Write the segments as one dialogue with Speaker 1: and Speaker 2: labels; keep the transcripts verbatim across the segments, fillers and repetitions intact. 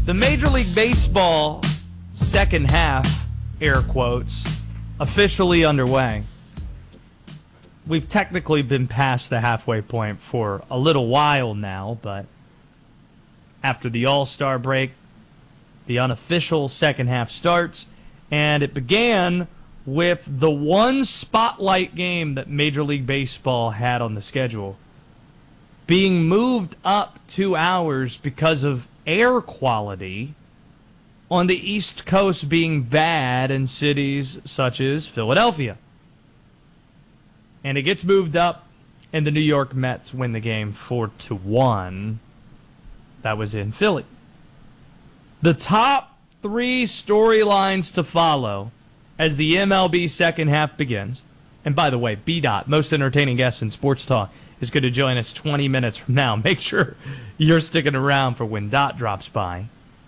Speaker 1: The Major League Baseball second half, air quotes, officially underway. We've technically been past the halfway point for a little while now, but after the All-Star break, the unofficial second half starts, and it began with the one spotlight game that Major League Baseball had on the schedule being moved up two hours because of air quality on the East Coast being bad in cities such as Philadelphia. And it gets moved up, and the New York Mets win the game four to one. That was in Philly. The top three storylines to follow as the M L B second half begins. And by the way, B-Dot, most entertaining guest in sports talk, is going to join us twenty minutes from now. Make sure you're sticking around for when Dot drops by.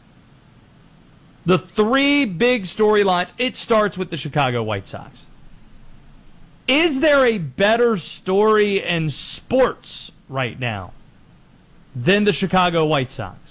Speaker 1: The three big storylines, it starts with the Chicago White Sox. Is there a better story in sports right now than the Chicago White Sox?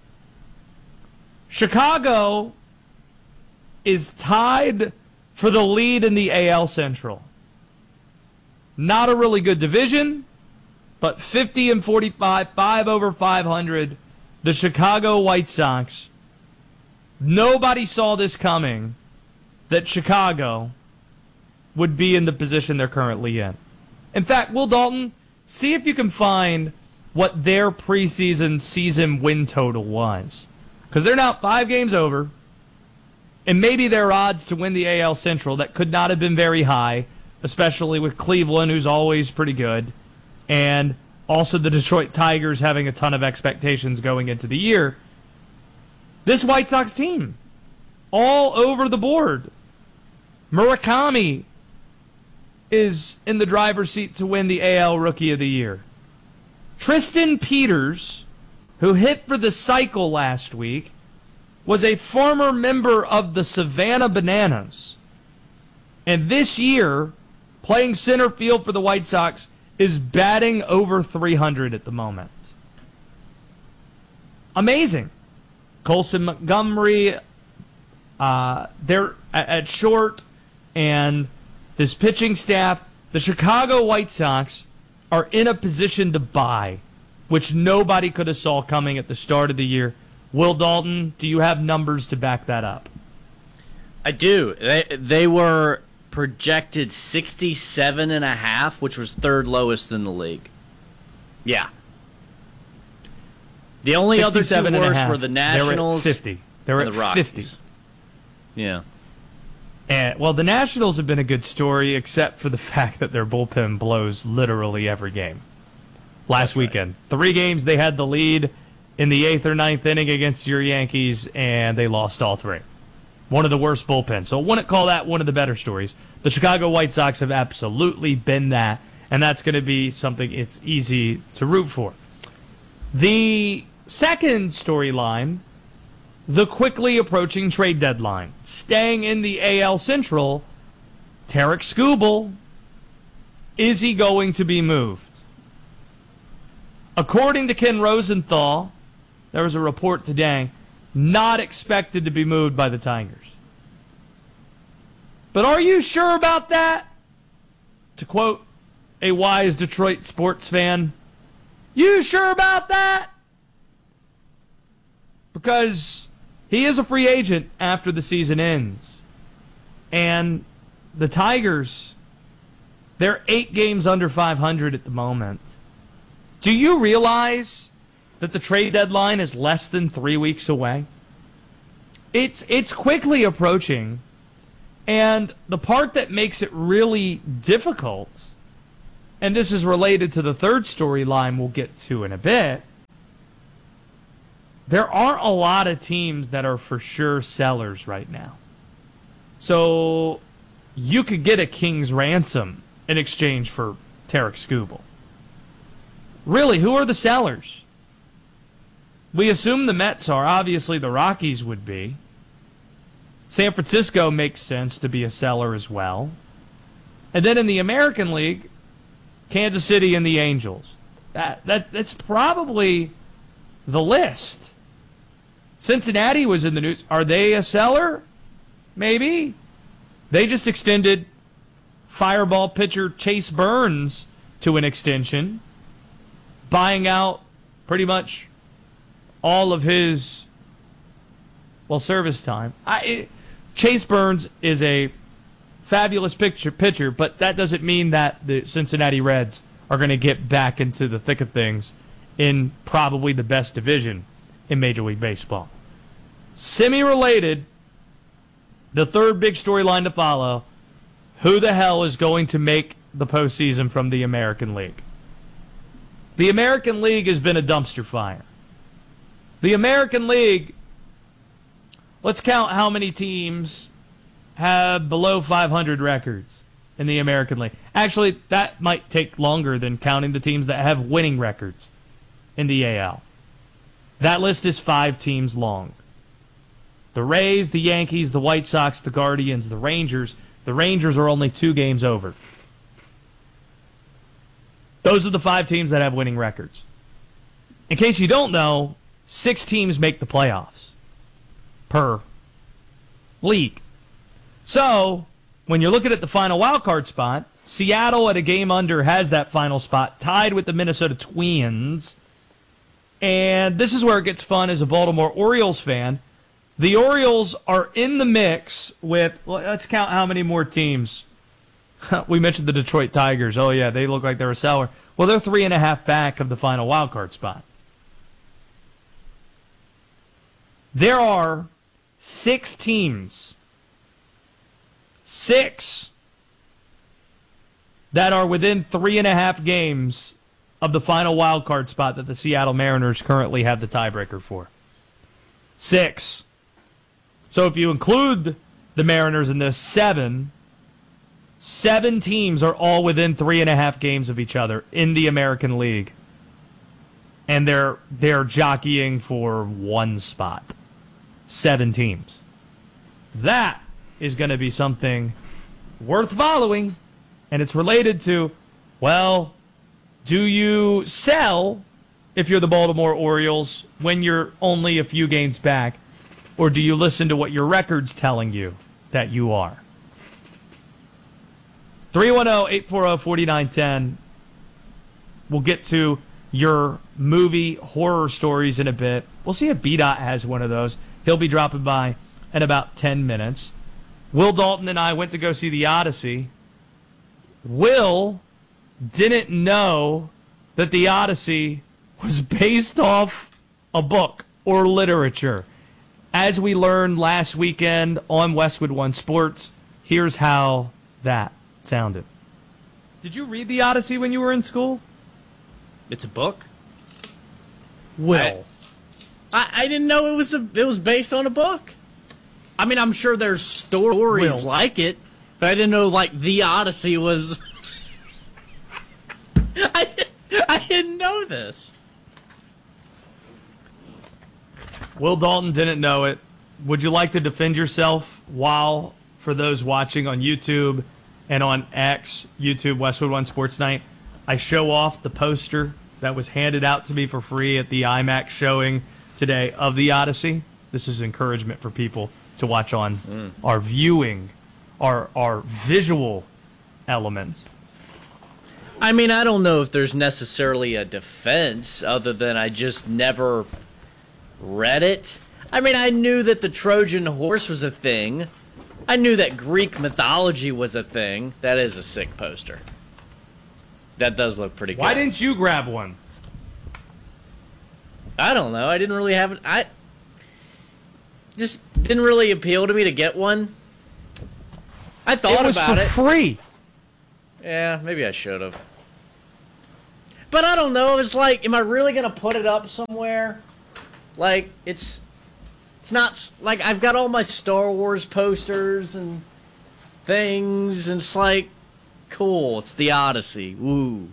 Speaker 1: Chicago is tied for the lead in the A L Central. Not a really good division, but fifty and forty-five, five over five hundred. The Chicago White Sox. Nobody saw this coming, that Chicago would be in the position they're currently in. In fact, Will Dalton, see if you can find what their preseason season win total was. Because they're now five games over, and maybe their odds to win the A L Central that could not have been very high, especially with Cleveland, who's always pretty good, and also the Detroit Tigers having a ton of expectations going into the year. This White Sox team, all over the board. Murakami is in the driver's seat to win the A L Rookie of the Year. Tristan Peters, who hit for the cycle last week, was a former member of the Savannah Bananas. And this year, playing center field for the White Sox, is batting over three hundred at the moment. Amazing. Colson Montgomery, uh, they're at short, and this pitching staff, the Chicago White Sox, are in a position to buy, which nobody could have saw coming at the start of the year. Will Dalton, do you have numbers to back that up?
Speaker 2: I do. They, they were projected sixty-seven and a half, which was third lowest in the league. Yeah. The only other two worst were the Nationals
Speaker 1: They're at fifty. They're
Speaker 2: and
Speaker 1: at
Speaker 2: the Rockies.
Speaker 1: fifty.
Speaker 2: Yeah.
Speaker 1: And, well, the Nationals have been a good story, except for the fact that their bullpen blows literally every game. Last That's weekend, right. Three games they had the lead in the eighth or ninth inning against your Yankees, and they lost all three. One of the worst bullpens. So I wouldn't call that one of the better stories. The Chicago White Sox have absolutely been that, and that's going to be something it's easy to root for. The second storyline, the quickly approaching trade deadline. Staying in the A L Central, Tarik Skubal, is he going to be moved? According to Ken Rosenthal, there was a report today, not expected to be moved by the Tigers. But are you sure about that? To quote a wise Detroit sports fan, you sure about that? Because he is a free agent after the season ends. And the Tigers, they're eight games under five hundred at the moment. Do you realize that the trade deadline is less than three weeks away? It's it's quickly approaching, and the part that makes it really difficult, and this is related to the third storyline we'll get to in a bit, there aren't a lot of teams that are for sure sellers right now. So you could get a king's ransom in exchange for Tarik Skubal. Really, who are the sellers? We assume the Mets are. Obviously, the Rockies would be. San Francisco makes sense to be a seller as well. And then in the American League, Kansas City and the Angels. That that That's probably the list. Cincinnati was in the news. Are they a seller? Maybe. They just extended Fireball pitcher Chase Burns to an extension, buying out pretty much all of his, well, service time. I, it, Chase Burns is a fabulous pitcher, pitcher, but that doesn't mean that the Cincinnati Reds are going to get back into the thick of things in probably the best division in Major League Baseball. Semi-related, the third big storyline to follow, who the hell is going to make the postseason from the American League? The American League has been a dumpster fire. The American League, let's count how many teams have below five hundred records in the American League. Actually, that might take longer than counting the teams that have winning records in the A L. That list is five teams long. The Rays, the Yankees, the White Sox, the Guardians, the Rangers. The Rangers are only two games over. Those are the five teams that have winning records. In case you don't know, six teams make the playoffs per league. So, when you're looking at the final wild card spot, Seattle at a game under has that final spot, tied with the Minnesota Twins. And this is where it gets fun as a Baltimore Orioles fan. The Orioles are in the mix with, well, let's count how many more teams. We mentioned the Detroit Tigers. Oh, yeah, they look like they're a seller. Well, they're three and a half back of the final wild card spot. There are six teams, six, that are within three and a half games of the final wild card spot that the Seattle Mariners currently have the tiebreaker for. Six. So if you include the Mariners in this, seven, seven teams are all within three and a half games of each other in the American League. And they're they're jockeying for one spot. Seven teams. That is going to be something worth following. And it's related to, well, do you sell if you're the Baltimore Orioles when you're only a few games back? Or do you listen to what your record's telling you that you are? three one zero, eight four zero, four nine one zero. We'll get to your movie horror stories in a bit. We'll see if B-Dot has one of those. He'll be dropping by in about ten minutes. Will Dalton and I went to go see The Odyssey. Will didn't know that The Odyssey was based off a book or literature. As we learned last weekend on Westwood One Sports, here's how that sounded. Did you read The Odyssey when you were in school?
Speaker 2: It's a book?
Speaker 1: Will.
Speaker 2: I, I didn't know it was a, it was based on a book. I mean, I'm sure there's stories
Speaker 1: Will.
Speaker 2: like it, but I didn't know, like, The Odyssey was... I, I didn't know this.
Speaker 1: Will Dalton didn't know it. Would you like to defend yourself while, for those watching on YouTube and on X, YouTube, Westwood One Sports Night, I show off the poster that was handed out to me for free at the IMAX showing today of The Odyssey? This is encouragement for people to watch on mm. our viewing, our, our visual elements.
Speaker 2: I mean, I don't know if there's necessarily a defense other than I just never read it. I mean, I knew that the Trojan horse was a thing. I knew that Greek mythology was a thing. That is a sick poster. That does look pretty good.
Speaker 1: Why didn't you grab one?
Speaker 2: I don't know. I didn't really have it. I just didn't really appeal to me to get one. I thought
Speaker 1: it was
Speaker 2: about
Speaker 1: for
Speaker 2: it.
Speaker 1: free.
Speaker 2: Yeah, maybe I should have. But I don't know. It's like, am I really going to put it up somewhere? Like, it's it's not, like, I've got all my Star Wars posters and things, and it's like, cool, it's the Odyssey. Woo.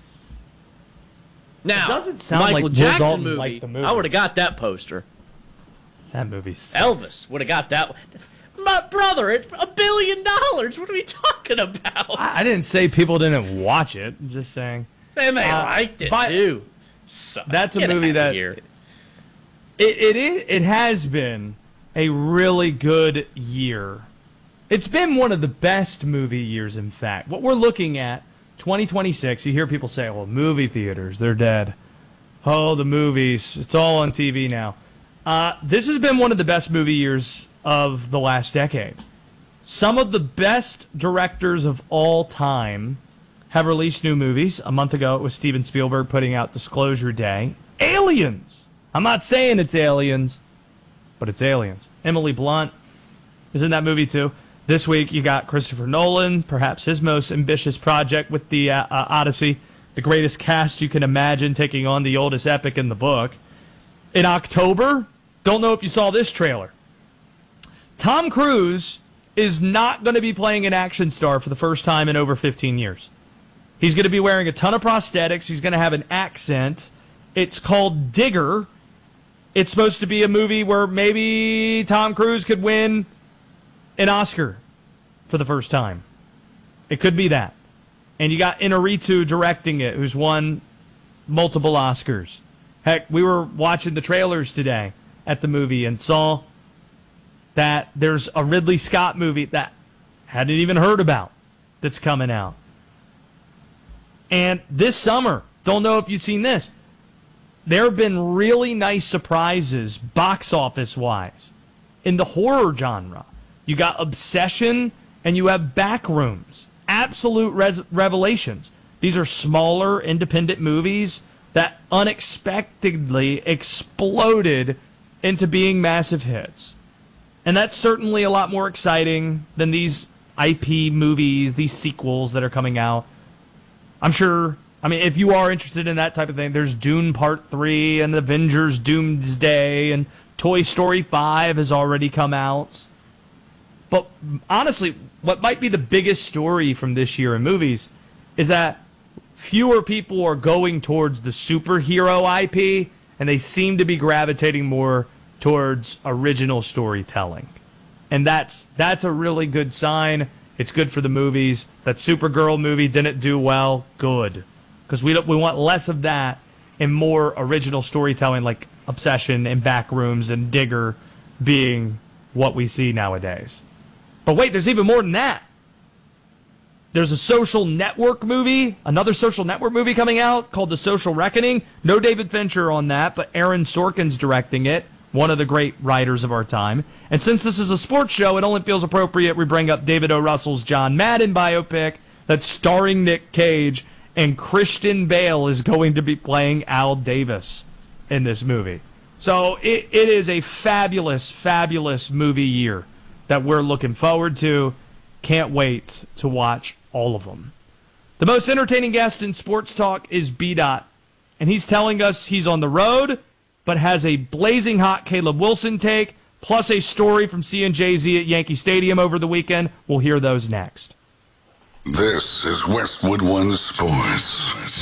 Speaker 2: Now,
Speaker 1: it doesn't sound
Speaker 2: Michael
Speaker 1: like Will
Speaker 2: Jackson
Speaker 1: Dalton
Speaker 2: movie,
Speaker 1: liked the movie.
Speaker 2: I would have got that poster.
Speaker 1: That movie sucks.
Speaker 2: Elvis would have got that one. My brother, it's a billion dollars. What are we talking about?
Speaker 1: I, I didn't say people didn't watch it. I'm just saying.
Speaker 2: And they
Speaker 1: uh,
Speaker 2: liked it,
Speaker 1: but
Speaker 2: too. Sucks.
Speaker 1: That's a
Speaker 2: Get
Speaker 1: movie
Speaker 2: out
Speaker 1: that
Speaker 2: here.
Speaker 1: It, it is. It has been a really good year. It's been one of the best movie years, in fact. What we're looking at, twenty twenty-six, you hear people say, well, movie theaters, they're dead. Oh, the movies, it's all on T V now. Uh, this has been one of the best movie years of the last decade. Some of the best directors of all time have released new movies. A month ago, it was Steven Spielberg putting out Disclosure Day. Aliens! I'm not saying it's Aliens, but it's Aliens. Emily Blunt is in that movie, too. This week, you got Christopher Nolan, perhaps his most ambitious project with the uh, uh, Odyssey, the greatest cast you can imagine taking on the oldest epic in the book. In October, don't know if you saw this trailer. Tom Cruise is not going to be playing an action star for the first time in over fifteen years. He's going to be wearing a ton of prosthetics. He's going to have an accent. It's called Digger. It's supposed to be a movie where maybe Tom Cruise could win an Oscar for the first time. It could be that. And you got Inarritu directing it, who's won multiple Oscars. Heck, we were watching the trailers today at the movie and saw that there's a Ridley Scott movie that I hadn't even heard about that's coming out. And this summer, don't know if you've seen this, there have been really nice surprises box office-wise in the horror genre. You got Obsession, and you have Backrooms. Absolute res- revelations. These are smaller, independent movies that unexpectedly exploded into being massive hits. And that's certainly a lot more exciting than these I P movies, these sequels that are coming out. I'm sure, I mean, if you are interested in that type of thing, there's Dune Part three and Avengers Doomsday, and Toy Story five has already come out. But honestly, what might be the biggest story from this year in movies is that fewer people are going towards the superhero I P, and they seem to be gravitating more towards original storytelling. And that's that's a really good sign. It's good for the movies. That Supergirl movie didn't do well. Good. Because we, we want less of that and more original storytelling like Obsession and Backrooms and Digger being what we see nowadays. But wait, there's even more than that. There's a social network movie, another social network movie coming out called The Social Reckoning. No David Fincher on that, but Aaron Sorkin's directing it, one of the great writers of our time. And since this is a sports show, it only feels appropriate we bring up David O. Russell's John Madden biopic that's starring Nick Cage, and Christian Bale is going to be playing Al Davis in this movie. So it, it is a fabulous, fabulous movie year that we're looking forward to. Can't wait to watch all of them. The most entertaining guest in sports talk is B-Dot, and he's telling us he's on the road, but has a blazing hot Caleb Wilson take, plus a story from seeing Jay-Z at Yankee Stadium over the weekend. We'll hear those next.
Speaker 3: This is Westwood One Sports.